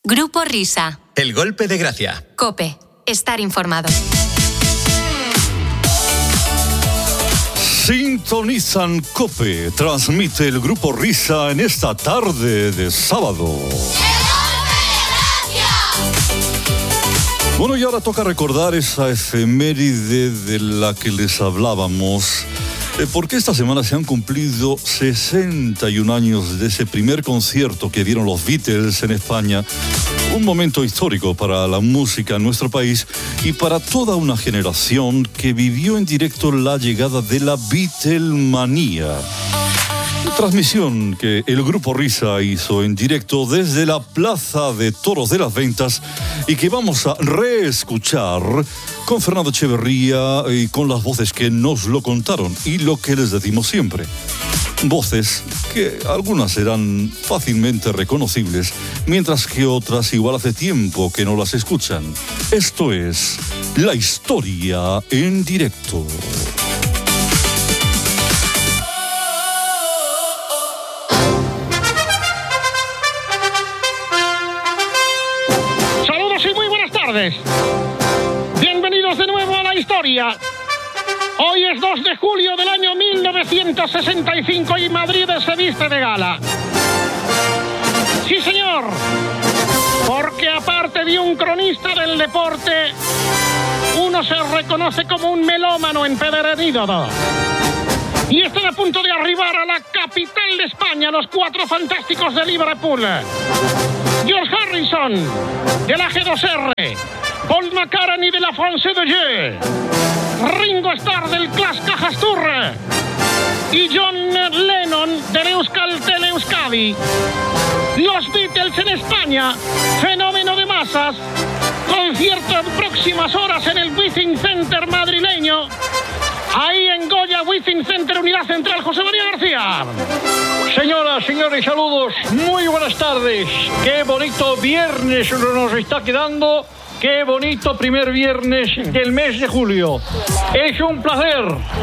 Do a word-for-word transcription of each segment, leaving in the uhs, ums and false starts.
Grupo Risa. El golpe de gracia. COPE. Estar informado. Sintonizan COPE. Transmite el Grupo Risa en esta tarde de sábado. Bueno, y ahora toca recordar esa efeméride de la que les hablábamos, eh, porque esta semana se han cumplido sesenta y un años de ese primer concierto que dieron los Beatles en España, un momento histórico para la música en nuestro país y para toda una generación que vivió en directo la llegada de la Beatlemanía. Transmisión que el Grupo Risa hizo en directo desde la Plaza de Toros de las Ventas y que vamos a reescuchar con Fernando Echeverría y con las voces que nos lo contaron y lo que les decimos siempre. Voces que algunas serán fácilmente reconocibles, mientras que otras igual hace tiempo que no las escuchan. Esto es La Historia en Directo. Bienvenidos de nuevo a La Historia. Hoy es dos de julio del año mil novecientos sesenta y cinco y Madrid se viste de gala. Sí, señor, porque aparte de un cronista del deporte, uno se reconoce como un melómano empedernido. Y están a punto de arribar a la capital de España los cuatro fantásticos de Liverpool. George Harrison, de la G dos R, Paul McCartney de la France de Jeu, Ringo Starr del Clas Cajas Tour y John Lennon del Euskaltel Euskadi. Los Beatles en España, fenómeno de masas, concierto en próximas horas en el Withing Center madrileño. Ahí en Goya Withing Center, Unidad Central, José María García. Señoras, señores, saludos, muy buenas tardes. Qué bonito viernes nos está quedando. Qué bonito primer viernes del mes de julio. Es un placer,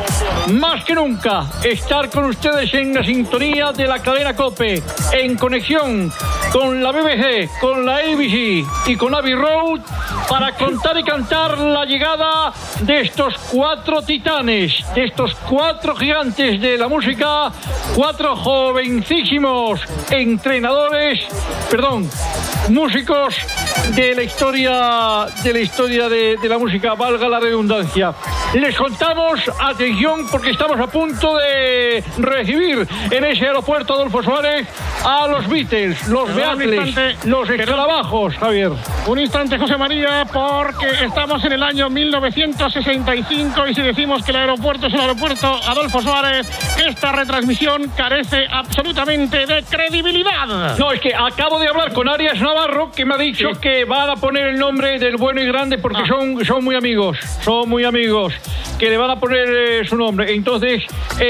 más que nunca, estar con ustedes en la sintonía de la cadena COPE, en conexión con la B B C, con la A B C y con Abbey Road, para contar y cantar la llegada de estos cuatro titanes, de estos cuatro gigantes de la música, cuatro jovencísimos entrenadores, perdón, músicos de la historia de la historia de, de la música, valga la redundancia. Les contamos, atención, porque estamos a punto de recibir en ese aeropuerto Adolfo Suárez a los Beatles, los Beatles, los escarabajos, Javier. Un instante, José María, porque estamos en el año mil novecientos sesenta y cinco y si decimos que el aeropuerto es el aeropuerto Adolfo Suárez, esta retransmisión carece absolutamente de credibilidad. No, es que acabo de hablar con Arias Navarro, que me ha dicho sí. que van a poner el nombre del bueno y grande porque ah. son, son muy amigos, son muy amigos, que le van a poner eh, su nombre. Entonces,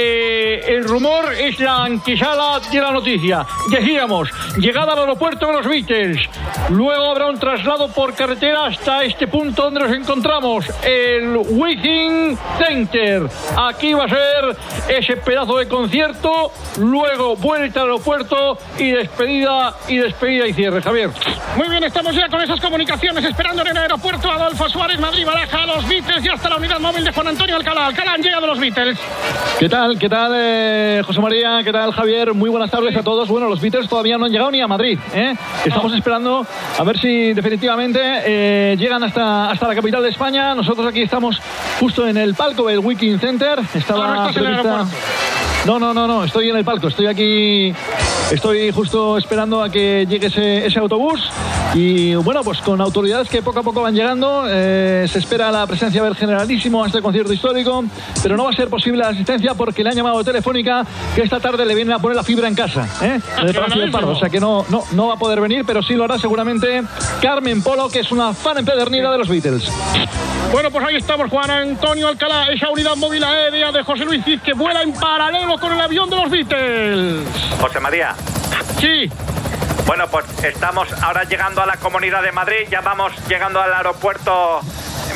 eh, el rumor es la antesala de la noticia. Decíamos, llegada al aeropuerto de los Beatles, luego habrá un traslado por carretera hasta este punto donde nos encontramos, el Withing Center. Aquí va a ser ese pedazo de concierto, luego vuelta al aeropuerto y despedida y despedida y cierre, Javier. Muy bien, estamos ya con esas comunicaciones esperando en el aeropuerto Adolfo Suárez, Madrid, Baraja, los Beatles y hasta la unidad móvil de Juan Antonio Alcalá. Alcalá, han llegado los Beatles. ¿Qué tal? ¿Qué tal, eh, José María? ¿Qué tal, Javier? Muy buenas tardes a todos. Bueno, los Beatles todavía no han llegado ni a Madrid, ¿eh? Estamos no. esperando a ver si definitivamente eh, llegan hasta, hasta la capital de España. Nosotros aquí estamos justo en el palco del Withing Center. Estaba no, no prevista... No, no, no, no, estoy en el palco, estoy aquí, estoy justo esperando a que llegue ese, ese autobús y bueno, pues con autoridades que poco a poco van llegando, eh, se espera la presencia del generalísimo a este concierto histórico, pero no va a ser posible la asistencia porque le han llamado de Telefónica que esta tarde le vienen a poner la fibra en casa, ¿eh? De Palacio del Pardo, o sea que no, no, no va a poder venir, pero sí lo hará seguramente Carmen Polo, que es una fan empedernida de los Beatles. Bueno, pues ahí estamos, Juan Antonio Alcalá, esa unidad móvil aérea de José Luis Cid que vuela en paralelo con el avión de los Beatles. José María. Sí. Bueno, pues estamos ahora llegando a la Comunidad de Madrid, ya vamos llegando al aeropuerto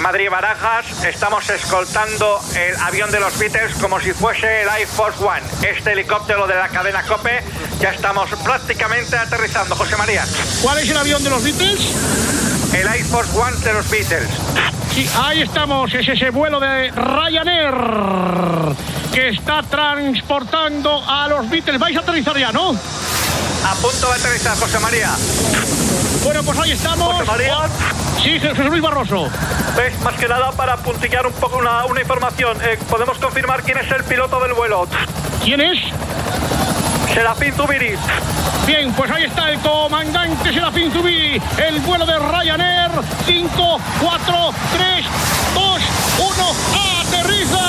Madrid-Barajas. Estamos escoltando el avión de los Beatles como si fuese el Air Force One. Este helicóptero de la cadena COPE, ya estamos prácticamente aterrizando. José María. ¿Cuál es el avión de los Beatles? El Air Force One de los Beatles. Sí, ahí estamos, es ese vuelo de Ryanair que está transportando a los Beatles. Vais a aterrizar ya, ¿no? A punto de aterrizar, José María. Bueno, pues ahí estamos. José María. Sí, Jesús Luis Barroso. ¿Ves? Más que nada para puntillar un poco una, una información. Eh, ¿Podemos confirmar quién es el piloto del vuelo? ¿Quién es? Serafín Zubiri. Bien, pues ahí está el comandante Serafín Zubiri. El vuelo de Ryanair. cinco, cuatro, tres, dos, uno. ¡Aterriza!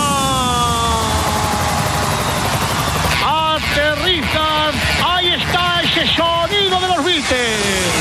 ¡Aterrizan! Ahí está ese sonido de los Beatles.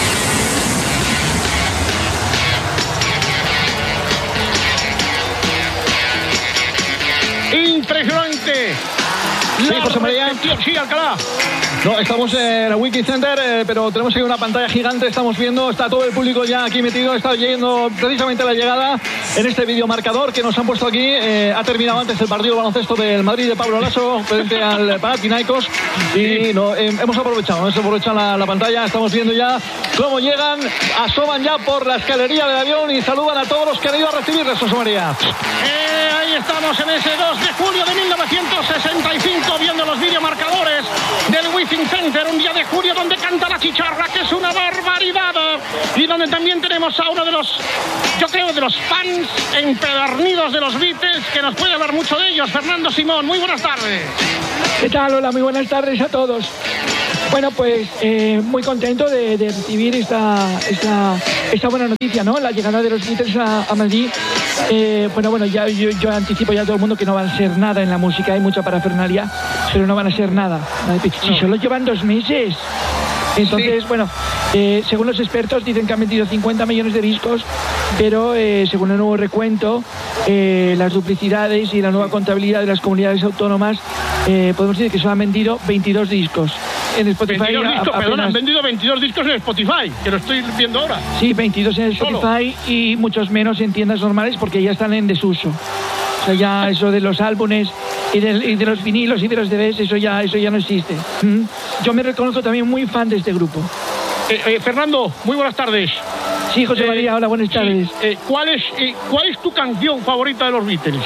Impresionante. Sí, José María. Sí, Alcalá. No, estamos en el Wiki Center, eh, pero tenemos aquí una pantalla gigante, estamos viendo, está todo el público ya aquí metido, está oyendo precisamente la llegada en este videomarcador que nos han puesto aquí. Eh, ha terminado antes el partido de baloncesto del Madrid de Pablo Lasso frente al Panathinaikos y no, eh, hemos aprovechado, hemos aprovechado la, la pantalla, estamos viendo ya cómo llegan, asoman ya por la escalería del avión y saludan a todos los que han ido a recibirles, José María. Eh, ahí estamos en ese dos de julio de mil novecientos sesenta y cinco viendo los videomarcadores del Wizzing Center, un día de julio donde canta la chicharra, que es una barbaridad, y donde también tenemos a uno de los, yo creo, de los fans empedernidos de los Beatles, que nos puede hablar mucho de ellos, Fernando Simón. Muy buenas tardes. ¿Qué tal? Hola, muy buenas tardes a todos. Bueno, pues eh, muy contento de, de recibir esta, esta, esta buena noticia, ¿no? La llegada de los Beatles a, a Madrid. Eh, bueno, bueno, ya yo, yo anticipo ya a todo el mundo que no van a ser nada en la música, hay mucha parafernalia, pero no van a ser nada. Si no. Solo llevan dos meses. Entonces, sí. bueno, eh, según los expertos dicen que han vendido cincuenta millones de discos, pero eh, según el nuevo recuento, eh, las duplicidades y la nueva contabilidad de las comunidades autónomas, eh, podemos decir que solo han vendido veintidós discos. En Spotify, veintidós discos, apenas... perdón, han vendido veintidós discos en Spotify, que lo estoy viendo ahora. Sí, veintidós en Spotify. Solo. Y muchos menos en tiendas normales porque ya están en desuso. O sea, ya eso de los álbumes y de, y de los vinilos y de los D V Ds, eso ya, eso ya no existe. ¿Mm? Yo me reconozco también muy fan de este grupo. Eh, eh, Fernando, muy buenas tardes. Sí, José eh, María, hola, buenas tardes. Sí, eh, ¿cuál, es, eh, ¿Cuál es tu canción favorita de los Beatles?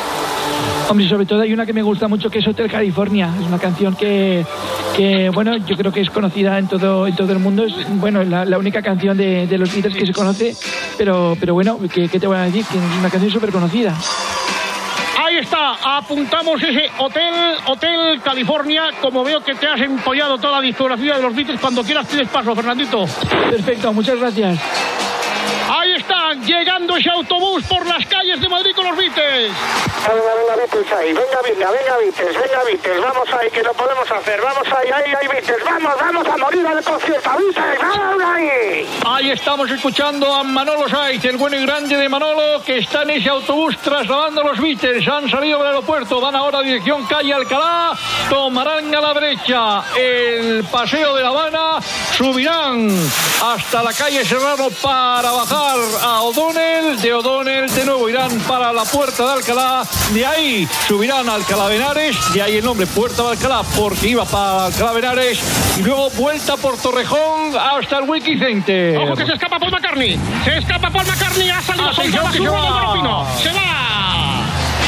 Hombre, sobre todo hay una que me gusta mucho, que es Hotel California. Es una canción que, que bueno, yo creo que es conocida en todo, en todo el mundo. Es, bueno, la, la única canción de, de los Beatles que se conoce. Pero, pero bueno, ¿qué, qué te voy a decir? Que es una canción súper conocida. Ahí está, apuntamos ese Hotel, Hotel California. Como veo que te has empollado toda la discografía de los Beatles, cuando quieras tienes paso, Fernandito. Perfecto, muchas gracias. Ahí están, llegando ese autobús por las calles de Madrid con los Beatles. Venga, venga, Beatles ahí, venga, venga, venga, Beatles, venga, Beatles, vamos ahí, que lo podemos hacer, vamos ahí, ahí, ahí, Beatles, vamos, vamos a morir al concierto, Beatles, vamos ahí. Ahí estamos escuchando a Manolo Saiz, el bueno y grande de Manolo, que está en ese autobús trasladando a los Beatles. Han salido del aeropuerto, van ahora a dirección calle Alcalá, tomarán a la derecha el Paseo de La Habana, subirán hasta la calle Serrano para bajar a O'Donnell, de O'Donnell de nuevo irán para la Puerta de Alcalá, de ahí subirán a Alcalá de Henares, de ahí el nombre Puerta de Alcalá porque iba para Alcalá de Henares, y luego vuelta por Torrejón hasta el Wiki Center. Ojo que se escapa Paul McCartney, se escapa Paul McCartney, ha salido soltada su rueda al Barropino, se va.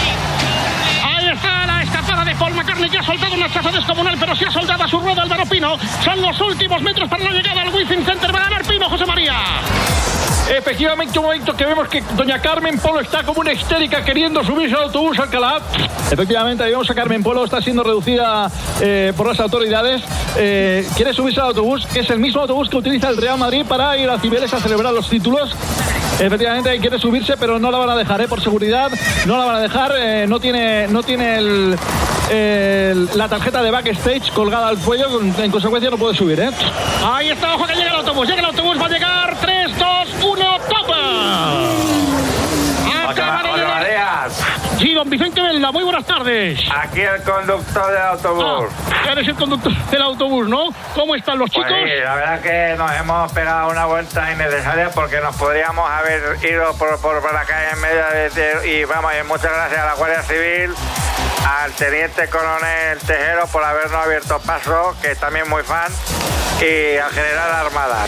Ahí está la escapada de Paul McCartney, que ha soltado una chaza descomunal, pero se ha soltado a su rueda al Barropino. Son los últimos metros para la llegada al Wizzing Center. Va a ganar Pino, José María. Efectivamente, un momento que vemos que doña Carmen Polo está como una histérica queriendo subirse al autobús Alcalá. Efectivamente, ahí vemos a Carmen Polo, está siendo reducida eh, por las autoridades. Eh, quiere subirse al autobús, que es el mismo autobús que utiliza el Real Madrid para ir a Cibeles a celebrar los títulos. Efectivamente, quiere subirse, pero no la van a dejar, ¿eh? Por seguridad, no la van a dejar. Eh, no tiene, no tiene el, el, la tarjeta de backstage colgada al cuello, en consecuencia no puede subir, ¿eh? Ahí está, ojo que llega el autobús, llega el autobús, va a llegar. tres, dos, uno, ¡topa! Acaba de llegar. Gino don Vicente Velda. Muy buenas tardes. Aquí el conductor del autobús. Ah, eres el conductor del autobús, ¿no? ¿Cómo están los chicos? Pues sí, la verdad que nos hemos pegado una vuelta innecesaria porque nos podríamos haber ido por, por, por la calle en medio de, de... Y vamos, y muchas gracias a la Guardia Civil, al Teniente Coronel Tejero por habernos abierto paso, que es también muy fan, y al General Armada.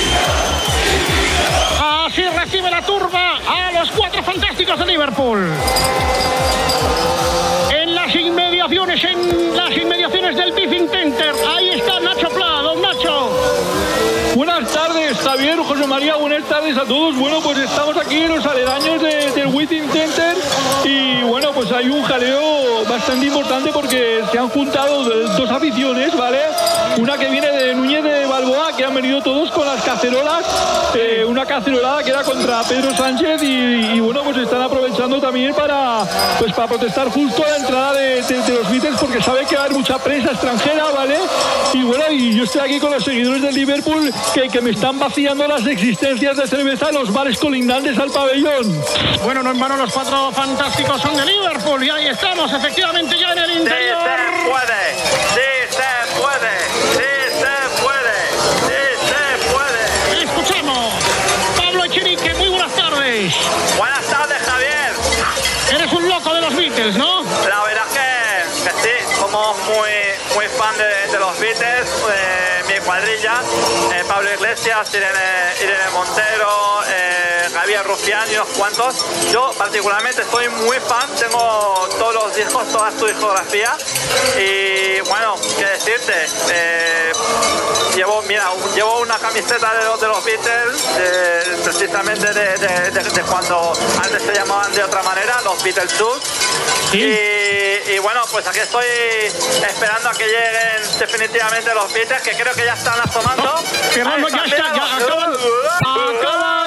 Así recibe la turba a los Cuatro Fantásticos de Liverpool. En las inmediaciones, en las inmediaciones del Withing Center, ahí está Nacho Pla. Don Nacho. Buenas tardes, Javier, José María, buenas tardes a todos. Bueno, pues estamos aquí en los aledaños de, del Withing Center y bueno, pues hay un jaleo bastante importante porque se han juntado dos aficiones, ¿vale? Una que viene de Núñez de Balboa, que han venido todos con las cacerolas, eh, una cacerolada que era contra Pedro Sánchez y, y bueno, pues están aprovechando también para, pues para protestar justo a la entrada de, de, de los Beatles porque sabe que va a haber mucha prensa extranjera, ¿vale? Y bueno, y yo estoy aquí con los seguidores del Liverpool que, que me están vaciando las existencias de cerveza en los bares colindantes al pabellón. Bueno, no en vano los Cuatro Fantásticos son de Liverpool y ahí estamos efectivamente ya en el interior. ¡Sí se puede! ¡Sí se puede! ¡Sí se puede! ¡Sí se puede! Escuchamos. Pablo Echenique, muy buenas tardes. Buenas tardes, Javier. Eres un loco de los Beatles, ¿no? La verdad que, que sí, somos muy, muy fan de, de los Beatles, de mi cuadrilla, eh, Pablo Iglesias, Irene, Irene Montero, eh, Javier Rufián y unos cuantos. Yo particularmente soy muy fan, tengo todos los discos, toda su discografía y bueno, qué decirte, eh, llevo, mira, llevo una camiseta de los, de los Beatles, eh, precisamente de, de, de, de cuando antes se llamaban de otra manera, los Beatles Tours. ¿Sí? Y, y bueno, pues aquí estoy esperando a que lleguen definitivamente los Beatles, que creo que ya están asomando. Oh, Fernando, ya está, ya acaban, acaban